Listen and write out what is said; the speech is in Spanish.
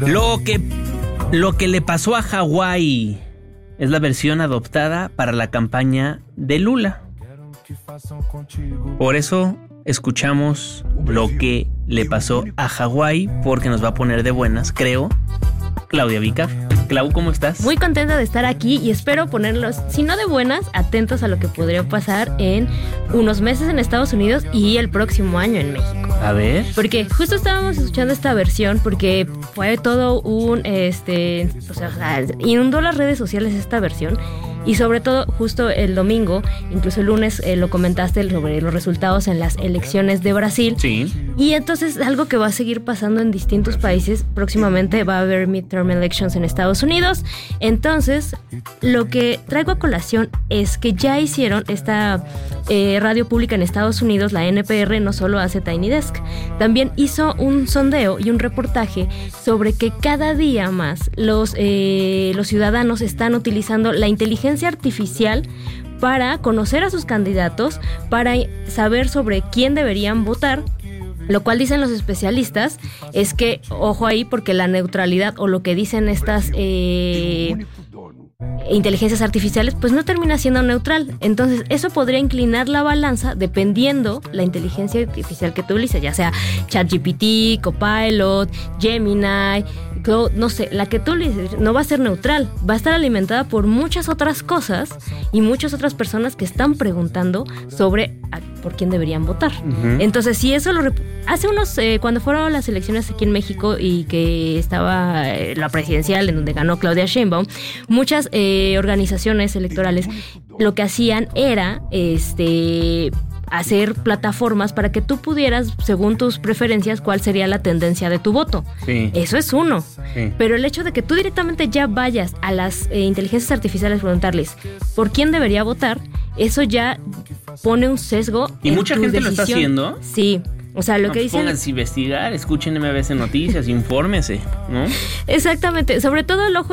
Lo que le pasó a Hawái es la versión adoptada para la campaña de Lula. Por eso escuchamos lo que le pasó a Hawái, porque nos va a poner de buenas, creo, Claudia Vicar. Clau, ¿cómo estás? Muy contenta de estar aquí y espero ponerlos, si no de buenas, atentos a lo que podría pasar en unos meses en Estados Unidos y el próximo año en México. A ver. Porque justo estábamos escuchando esta versión porque fue todo inundó las redes sociales esta versión. Y sobre todo, justo el domingo, incluso el lunes, lo comentaste sobre los resultados en las elecciones de Brasil. Sí. Y entonces, algo que va a seguir pasando en distintos países. Próximamente va a haber midterm elections en Estados Unidos. Entonces, lo que traigo a colación es que ya hicieron esta radio pública en Estados Unidos, la NPR, no solo hace Tiny Desk. También hizo un sondeo y un reportaje sobre que cada día más los ciudadanos están utilizando la inteligencia artificial para conocer a sus candidatos, para saber sobre quién deberían votar. Lo cual dicen los especialistas es que, ojo ahí, porque la neutralidad o lo que dicen estas inteligencias artificiales, pues no termina siendo neutral. Entonces, eso podría inclinar la balanza dependiendo la inteligencia artificial que tú utilices, ya sea ChatGPT, Copilot, Gemini, Claude, no sé, la que tú utilices no va a ser neutral, va a estar alimentada por muchas otras cosas y muchas otras personas que están preguntando sobre por quién deberían votar. Uh-huh. Entonces, si eso hace unos, cuando fueron las elecciones aquí en México y que estaba la presidencial en donde ganó Claudia Sheinbaum, muchas organizaciones electorales lo que hacían era hacer plataformas para que tú pudieras, según tus preferencias, cuál sería la tendencia de tu voto. Sí. Eso es uno. Sí. Pero el hecho de que tú directamente ya vayas a las inteligencias artificiales a preguntarles por quién debería votar, eso ya pone un sesgo. ¿Y mucha gente lo está haciendo? Sí. O sea, lo que dicen... Pónganse a investigar, escuchen MBC Noticias, infórmese, ¿no? Exactamente. Sobre todo el ojo